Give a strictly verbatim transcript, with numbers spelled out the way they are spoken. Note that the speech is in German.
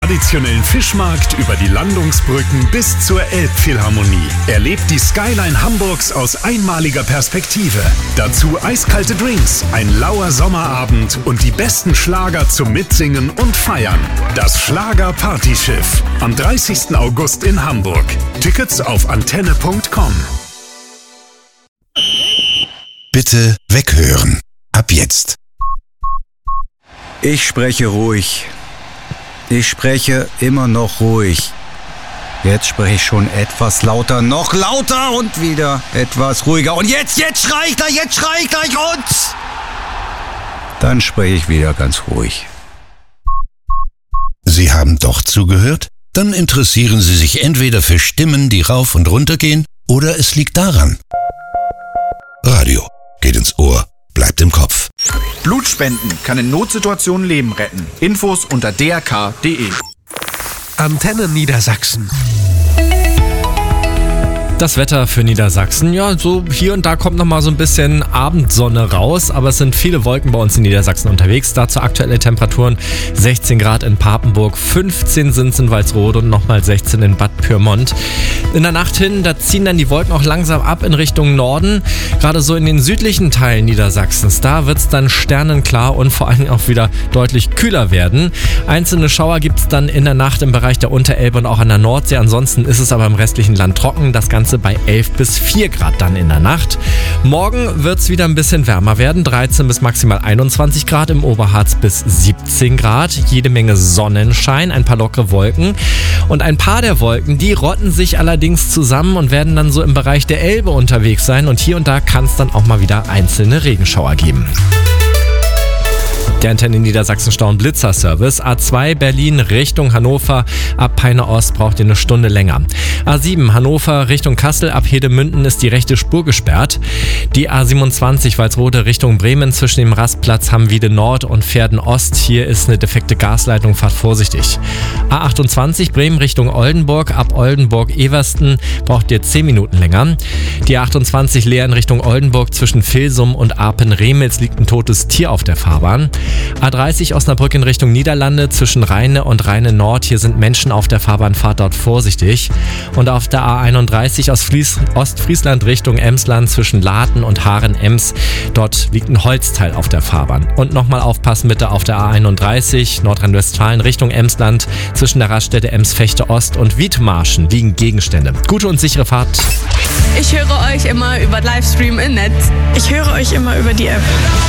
traditionellen Fischmarkt über die Landungsbrücken bis zur Elbphilharmonie. Erlebt die Skyline Hamburgs aus einmaliger Perspektive. Dazu eiskalte Drinks, ein lauer Sommerabend und die besten Schlager zum Mitsingen und Feiern. Das Schlager-Partyschiff am dreißigsten August in Hamburg. Tickets auf antenne punkt com. Bitte weghören. Ab jetzt. Ich spreche ruhig. Ich spreche immer noch ruhig. Jetzt spreche ich schon etwas lauter, noch lauter und wieder etwas ruhiger. Und jetzt, jetzt schrei ich gleich, jetzt schrei ich gleich und... Dann spreche ich wieder ganz ruhig. Sie haben doch zugehört? Dann interessieren Sie sich entweder für Stimmen, die rauf und runter gehen, oder es liegt daran. Radio geht ins Ohr, bleibt im Kopf. Blutspenden kann in Notsituationen Leben retten. Infos unter d r k punkt d e. Antenne Niedersachsen. Das Wetter für Niedersachsen, ja, so hier und da kommt noch mal so ein bisschen Abendsonne raus, aber es sind viele Wolken bei uns in Niedersachsen unterwegs. Dazu aktuelle Temperaturen sechzehn Grad in Papenburg, fünfzehn sind es in Walsrode und nochmal sechzehn in Bad Pyrmont. In der Nacht hin, da ziehen dann die Wolken auch langsam ab in Richtung Norden. Gerade so in den südlichen Teilen Niedersachsens, da wird es dann sternenklar und vor allem auch wieder deutlich kühler werden. Einzelne Schauer gibt es dann in der Nacht im Bereich der Unterelbe und auch an der Nordsee. Ansonsten ist es aber im restlichen Land trocken. Das Ganze bei elf bis vier Grad dann in der Nacht. Morgen wird es wieder ein bisschen wärmer werden, dreizehn bis maximal einundzwanzig Grad, im Oberharz bis siebzehn Grad. Jede Menge Sonnenschein, ein paar lockere Wolken. Und ein paar der Wolken, die rotten sich allerdings zusammen und werden dann so im Bereich der Elbe unterwegs sein. Und hier und da kann es dann auch mal wieder einzelne Regenschauer geben. Der Antenne Niedersachsen Stau- und Blitzer-Service. A zwei Berlin Richtung Hannover. Ab Peine Ost braucht ihr eine Stunde länger. A sieben Hannover Richtung Kassel. Ab Hedemünden ist die rechte Spur gesperrt. Die A siebenundzwanzig Walsrode Richtung Bremen zwischen dem Rastplatz Hammwiede Nord und Pferden Ost. Hier ist eine defekte Gasleitung, fahrt vorsichtig. A achtundzwanzig Bremen Richtung Oldenburg. Ab Oldenburg-Eversten braucht ihr zehn Minuten länger. Die A achtundzwanzig Leer in Richtung Oldenburg zwischen Vilsum und Apen-Remels liegt ein totes Tier auf der Fahrbahn. A dreißig Osnabrück in Richtung Niederlande zwischen Rheine und Rheine Nord. Hier sind Menschen auf der Fahrbahn, fahrt dort vorsichtig. Und auf der A einunddreißig aus Fries- Ostfriesland Richtung Emsland zwischen Laten und Haaren-Ems. Dort liegt ein Holzteil auf der Fahrbahn. Und nochmal aufpassen bitte auf der A einunddreißig Nordrhein-Westfalen Richtung Emsland. Zwischen der Raststätte Ems-Fechte Ost und Wiedmarschen liegen Gegenstände. Gute und sichere Fahrt. Ich höre euch immer über Livestream im Netz. Ich höre euch immer über die App.